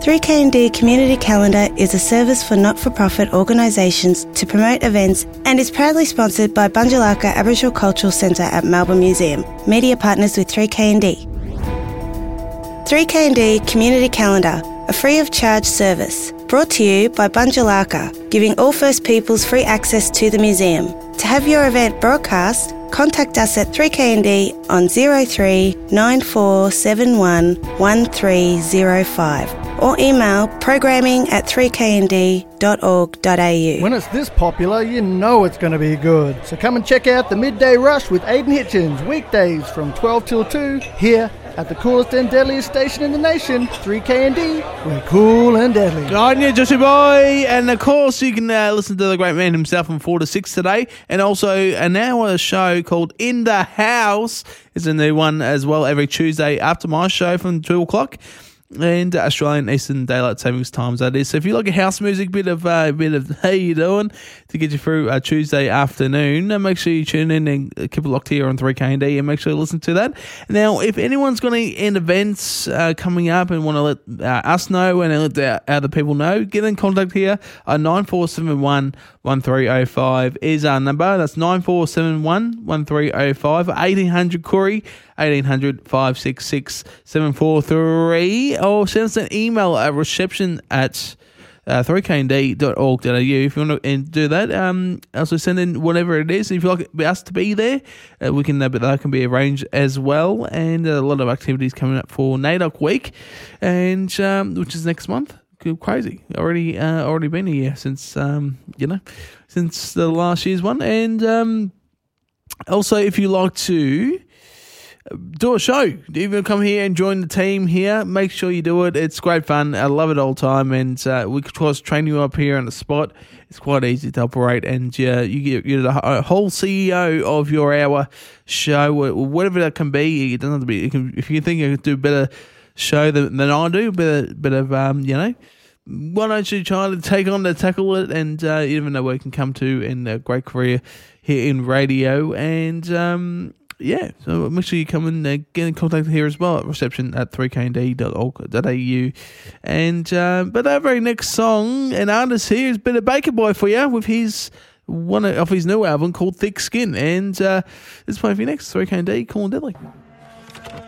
3KND Community Calendar is a service for not-for-profit organisations to promote events and is proudly sponsored by Bunjalaka Aboriginal Cultural Centre at Melbourne Museum, media partners with 3KND. 3KND Community Calendar, a free-of-charge service, brought to you by Bunjalaka, giving all First Peoples free access to the museum. To have your event broadcast, contact us at 3KND on 03 9471 1305 or email programming@3knd.org.au. When it's this popular, you know it's going to be good. So come and check out the Midday Rush with Aidan Hitchens, weekdays from 12 till 2, here at the coolest and deadliest station in the nation, 3KND. We're cool and deadly. Good on you, Joshy boy. And of course, you can listen to the great man himself from 4 to 6 today. And also an hour show called In the House is a new one as well every Tuesday after my show from 2 o'clock. And Australian Eastern Daylight Savings Times, that is. So if you like a house music, bit of how you doing to get you through a Tuesday afternoon, make sure you tune in and keep it locked here on 3KND and make sure you listen to that. Now, if anyone's got any events coming up and want to let us know and let the other people know, get in contact here. 9471 1305 is our number. That's 9471 1305. 1800 Corey, 1800 566 743, or send us an email at reception at 3knd.org.au if you want to do that. Also send in whatever it is. If you'd like us to be there, we can, but that can be arranged as well. And a lot of activities coming up for NAIDOC week, and which is next month. Crazy. Already been a year since since the last year's one. And also, if you like to do a show, even come here and join the team here, make sure you do it. It's great fun. I love it all the time, and we of course train you up here on the spot. It's quite easy to operate, and you get a whole CEO of your hour show, whatever that can be. It doesn't have to be. If you think you can do a better show than I do, bit of why don't you try to tackle it, and you never know where you can come to in a great career here in radio. And so make sure you come and get in contact here as well at reception at 3knd.org.au. And but our very next song and artist here is Better Baker Boy for you with his one of his new album called Thick Skin. And it's playing for you next, 3KND, Cool and Deadly.